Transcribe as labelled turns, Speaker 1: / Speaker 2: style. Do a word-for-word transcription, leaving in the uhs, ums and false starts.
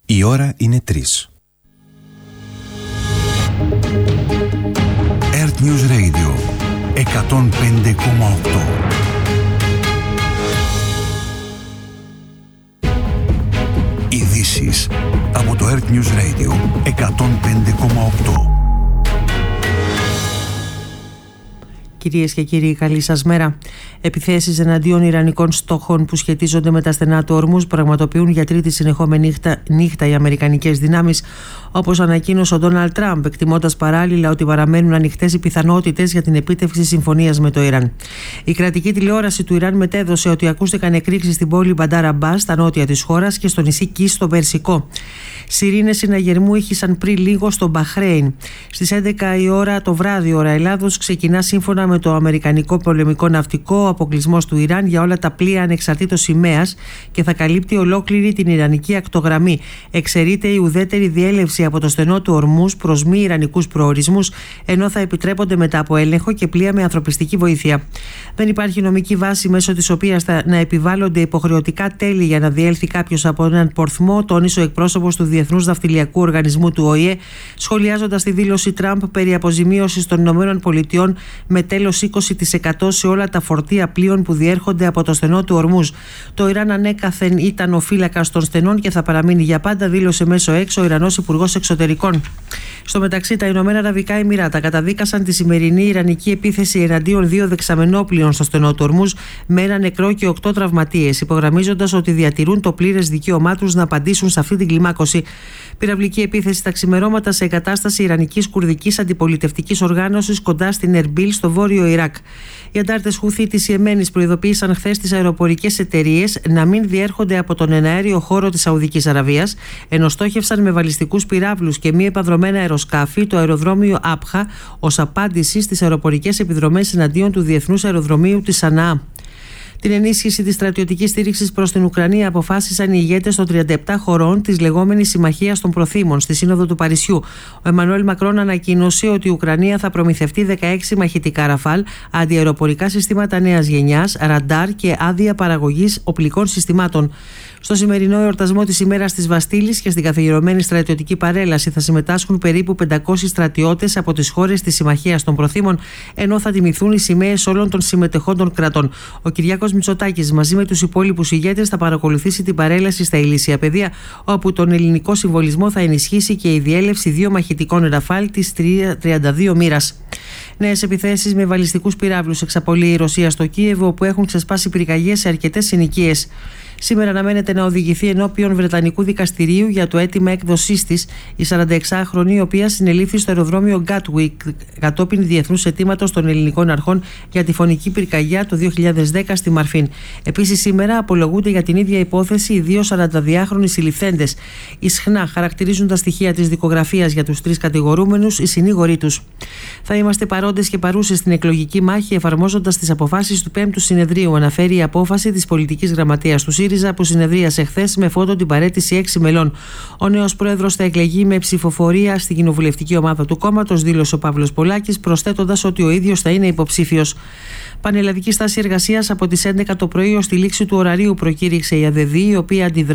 Speaker 1: Η ώρα είναι τρεις. Earth News Radio εκατόν πέντε κόμμα οκτώ. Ειδήσεις από το Earth News Radio εκατόν πέντε κόμμα οκτώ.
Speaker 2: Κυρίες και κύριοι, καλή σας μέρα. Επιθέσεις εναντίον ιρανικών στόχων που σχετίζονται με τα στενά του Ορμούζ πραγματοποιούν για τρίτη συνεχόμενη νύχτα, νύχτα οι αμερικανικές δυνάμεις, όπως ανακοίνωσε ο Ντόναλντ Τραμπ, εκτιμώντας παράλληλα ότι παραμένουν ανοιχτές οι πιθανότητες για την επίτευξη συμφωνίας με το Ιράν. Η κρατική τηλεόραση του Ιράν μετέδωσε ότι ακούστηκαν εκρήξεις στην πόλη Μπαντάρ Αμπάς, στα νότια της χώρας, και στο νησί Κι στο Περσικό. Σιρήνες συναγερμού ήχησαν πριν λίγο στο Μπαχρέιν. Στις έντεκα η ώρα το βράδυ, ώρα Ελλάδος, ξεκινά σύμφωνα με το Αμερικανικό Πολεμικό Ναυτικό ο αποκλεισμός του Ιράν για όλα τα πλοία ανεξαρτήτως σημαίας και θα καλύπτει ολόκληρη την Ιρανική ακτογραμμή. Εξαιρείται η ουδέτερη διέλευση από το στενό του Ορμούζ προς μη Ιρανικούς προορισμούς, ενώ θα επιτρέπονται μετά από έλεγχο και πλοία με ανθρωπιστική βοήθεια. Δεν υπάρχει νομική βάση μέσω της οποίας θα να επιβάλλονται υποχρεωτικά τέλη για να διέλθει κάποιος από έναν πορθμό, τόνισε ο εκπρόσωπος του Διεθνούς Ναυτιλιακού Οργανισμού του Ο Η Ε, σχολιάζοντας τη δήλωση Τραμπ περί αποζημίωσης των ΗΠΑ με τέλος είκοσι τοις εκατό σε όλα τα φορτία πλοίων που διέρχονται από το στενό του Ορμούζ. Το Ιράν ανέκαθεν ήταν ο φύλακας των στενών και θα παραμείνει για πάντα, δήλωσε μέσω έξω ο Ιρανός Υπουργός Εξωτερικών. Στο μεταξύ, τα Ηνωμένα Αραβικά Εμιράτα καταδίκασαν τη σημερινή ιρανική επίθεση εναντίον δύο δεξαμενόπλοιων στο στενό του Ορμούζ με ένα νεκρό και οκτώ τραυματίες, υπογραμμίζοντας ότι διατηρούν το πλήρες δικαίωμά τους να απαντήσουν σε αυτή την κλιμάκωση. Πυραυλική επίθεση τα ξημερώματα σε εγκατάσταση Ιρανικής Κουρδικής Αντιπολιτευτικής Οργάνωσης κοντά στην Ερμπίλ στο βόρειο Ιράκ. Οι αντάρτες Χουθί της Ιεμένης προειδοποίησαν χθες τις αεροπορικές εταιρείες να μην διέρχονται από τον εναέριο χώρο της Σαουδικής Αραβίας, ενώ στόχευσαν με βαλιστικούς πυράβλους και μη επανδρομένα αεροσκάφη το αεροδρόμιο Άπχα ως απάντηση στις αεροπορικές επιδρομές εναντίον του Διεθνούς Αεροδρομίου της Σαναά. Την ενίσχυση της στρατιωτικής στήριξης προς την Ουκρανία αποφάσισαν οι ηγέτες των τριάντα επτά χωρών της λεγόμενης Συμμαχίας των Προθήμων στη Σύνοδο του Παρισιού. Ο Εμμανουέλ Μακρόν ανακοίνωσε ότι η Ουκρανία θα προμηθευτεί δεκαέξι μαχητικά ραφάλ, αντιαεροπορικά συστήματα νέας γενιάς, ραντάρ και άδεια παραγωγής οπλικών συστημάτων. Στο σημερινό εορτασμό της ημέρας της Βαστίλης και στην καθιερωμένη στρατιωτική παρέλαση θα συμμετάσχουν περίπου πεντακόσιοι στρατιώτες από τις χώρες της Συμμαχίας των Προθήμων, ενώ θα τιμηθούν οι σημαίες όλων των συμμετεχόντων κρατών. Ο Κυριάκος Μητσοτάκης μαζί με τους υπόλοιπους ηγέτες θα παρακολουθήσει την παρέλαση στα Ηλίσια Πεδία, όπου τον ελληνικό συμβολισμό θα ενισχύσει και η διέλευση δύο μαχητικών ραφάλ της τριάντα δύο μοίρας. Νέες επιθέσεις με βαλιστικούς πυράβλους εξαπολύει η Ρωσία στο Κίεβο, όπου έχουν ξεσπάσει πυρκαγιές σε αρκετές συνοικίες. Σήμερα αναμένεται να οδηγηθεί ενώπιον Βρετανικού δικαστηρίου για το αίτημα έκδοσής της η σαρανταεξάχρονη, η οποία συνελήφθη στο αεροδρόμιο Gatwick κατόπιν διεθνούς αιτήματος των ελληνικών αρχών για τη φωνική πυρκαγιά το δύο χιλιάδες δέκα στη Μαρφίν. Επίσης, σήμερα απολογούνται για την ίδια υπόθεση οι δύο σαρανταδυάχρονοι συλληφθέντες. Ισχνά χαρακτηρίζουν τα στοιχεία της δικογραφίας για τους τρεις κατηγορούμενους οι συνήγοροι τους. Θα είμαστε παρόντες και παρούσες στην εκλογική μάχη, εφαρμόζοντας τις αποφάσεις του πέμπτου συνεδρίου, αναφέρει η απόφαση της πολιτικής γραμματείας του ΣΥΡΙΖΑ που συνεδρίασε χθες με φώτο την παραίτηση έξι μελών. Ο νέος πρόεδρος θα εκλεγεί με ψηφοφορία στην κοινοβουλευτική ομάδα του κόμματος, δήλωσε ο Παύλος Πολάκης, προσθέτοντας ότι ο ίδιος θα είναι υποψήφιος. Πανελλαδική στάση εργασίας από τις έντεκα το πρωί ως τη λήξη του ωραρίου, προκήρυξε η ΑΔΕΔΗ, η οποία αντιδρά